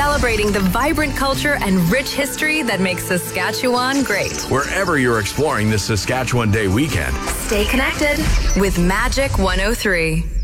celebrating the vibrant culture and rich history that makes Saskatchewan great. Wherever you're exploring this Saskatchewan Day weekend, Stay connected with Magic 103.